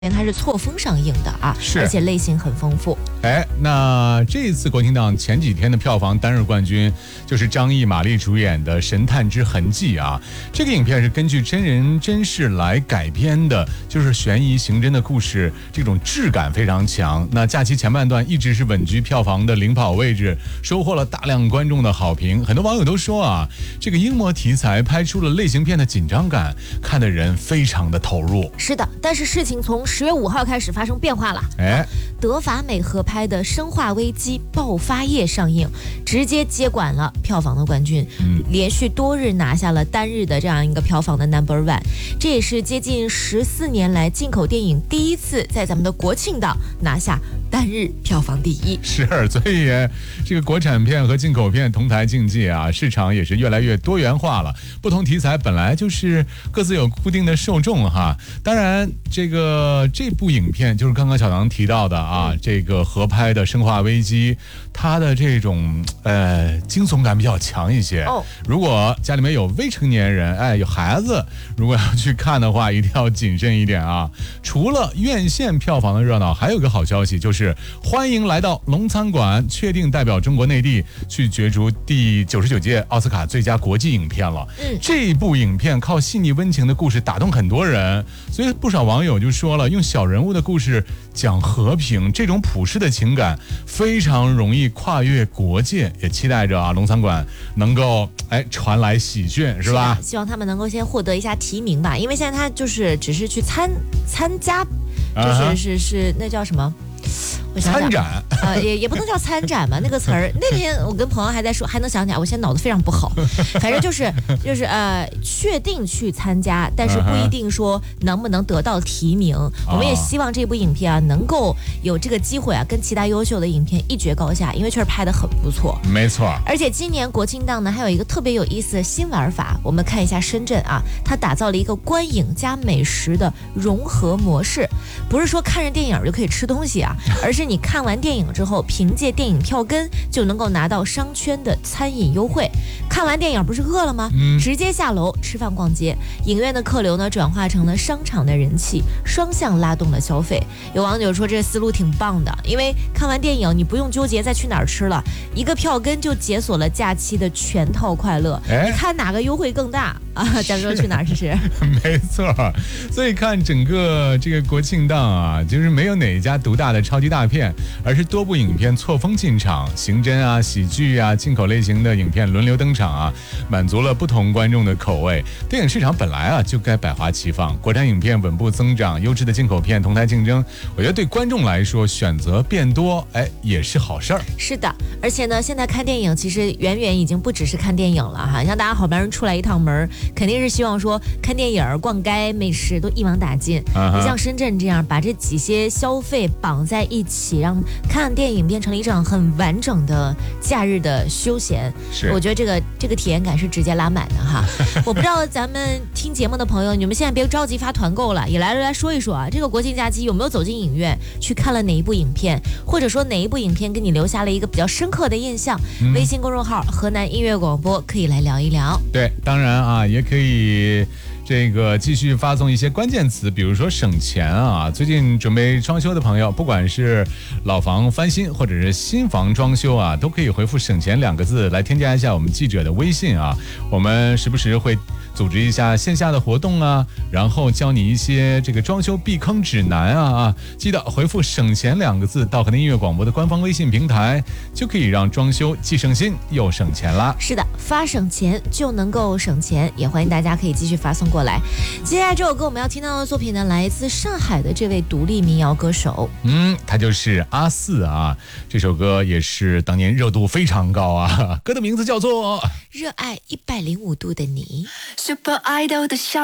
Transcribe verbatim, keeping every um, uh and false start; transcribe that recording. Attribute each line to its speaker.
Speaker 1: 它是错峰上映的啊，而且类型很丰富。
Speaker 2: 哎，那这一次国庆档前几天的票房单日冠军就是张译、马丽主演的《神探之痕迹》啊。这个影片是根据真人真事来改编的，就是悬疑刑侦的故事，这种质感非常强。那假期前半段一直是稳居票房的领跑位置，收获了大量观众的好评。很多网友都说啊，这个英模题材拍出了类型片的紧张感，看的人非常的投入。
Speaker 1: 是的，但是事情从十月五号开始发生变化了。哎，德法美合拍的《生化危机：爆发夜》上映，直接接管了票房的冠军，嗯，连续多日拿下了单日的这样一个票房的 number one。这也是接近十四年来进口电影第一次在咱们的国庆档拿下单日票房第一。
Speaker 2: 是，所以这个国产片和进口片同台竞技啊，市场也是越来越多元化了。不同题材本来就是各自有固定的受众哈。当然，这个这部影片就是刚刚小唐提到的啊，这个合拍的《生化危机》，它的这种呃惊悚感比较强一些。哦，如果家里面有未成年人，哎，有孩子，如果要去看的话，一定要谨慎一点啊。除了院线票房的热闹，还有个好消息，就是欢迎来到龙餐馆，确定代表中国内地去角逐第九十九届奥斯卡最佳国际影片了。嗯，这部影片靠细腻温情的故事打动很多人，所以不少网友就说了，用小人物的故事讲和平，这种普世的情感非常容易跨越国界。也期待着啊，龙餐馆能够哎传来喜讯，是吧？
Speaker 1: 是希望他们能够先获得一下提名吧，因为现在他就是只是去参参加，就是是是那叫什么？我想想
Speaker 2: 参展，
Speaker 1: 呃，也也不能叫参展吧，那个词儿。那天我跟朋友还在说，还能想起来，我现在脑子非常不好。反正就是就是呃，确定去参加，但是不一定说能不能得到提名。我们也希望这部影片啊，能够有这个机会啊，跟其他优秀的影片一决高下，因为确实拍得很不错。
Speaker 2: 没错。
Speaker 1: 而且今年国庆档呢，还有一个特别有意思的新玩法，我们看一下深圳啊，它打造了一个观影加美食的融合模式，不是说看着电影就可以吃东西啊。而是你看完电影之后，凭借电影票根就能够拿到商圈的餐饮优惠。看完电影不是饿了吗？嗯，直接下楼吃饭逛街。影院的客流呢，转化成了商场的人气，双向拉动了消费。有网友说这思路挺棒的，因为看完电影你不用纠结再去哪儿吃了，一个票根就解锁了假期的全套快乐。哎，你看哪个优惠更大啊？咱说去哪儿吃吃？
Speaker 2: 没错，所以看整个这个国庆档啊，就是没有哪一家独大的超级大片，而是多部影片错峰进场，刑侦啊、喜剧啊、进口类型的影片轮流登场啊，满足了不同观众的口味。电影市场本来啊就该百花齐放，国产影片稳步增长，优质的进口片同台竞争，我觉得对观众来说选择变多，哎，也是好事儿。
Speaker 1: 是的，而且呢，现在看电影其实远远已经不只是看电影了哈，像大家好不容易出来一趟门，肯定是希望说看电影、逛街、美食都一网打尽。Uh-huh. 你像深圳这样把这几些消费绑在一起，让看电影变成了一场很完整的假日的休闲，我觉得这个这个体验感是直接拉满的哈。我不知道咱们听节目的朋友，你们现在别着急发团购了，也来来说一说啊，这个国庆假期有没有走进影院去看了哪一部影片，或者说哪一部影片给你留下了一个比较深刻的印象？嗯、微信公众号河南音乐广播可以来聊一聊。
Speaker 2: 对，当然啊，也可以。这个继续发送一些关键词，比如说省钱啊，最近准备装修的朋友，不管是老房翻新或者是新房装修啊，都可以回复省钱两个字来添加一下我们记者的微信啊，我们时不时会组织一下线下的活动啊，然后教你一些这个装修避坑指南啊啊，记得回复省钱两个字到河南音乐广播的官方微信平台，就可以让装修既省心又省钱啦。
Speaker 1: 是的，发省钱就能够省钱，也欢迎大家可以继续发送过来。接下来这首歌我们要听到的作品呢，来自上海的这位独立民谣歌手，
Speaker 2: 嗯，他就是阿四啊。这首歌也是当年热度非常高啊，歌的名字叫做《
Speaker 1: 热爱一百零五度的你》。
Speaker 3: Super Idol 的笑